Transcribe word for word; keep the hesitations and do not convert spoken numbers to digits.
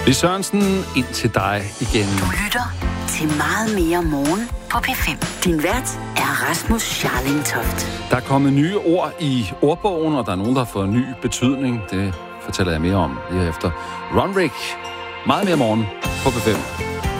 Lis Sørensen, ind til dig igen. Du lytter til Meget mere morgen på P fem. Din vært er Rasmus Scharling-Toft. Der er kommet nye ord i ordbogen, og der er nogen, der har fået ny betydning. Det fortæller jeg mere om lige efter. Runrig. Meget mere morgen på P fem.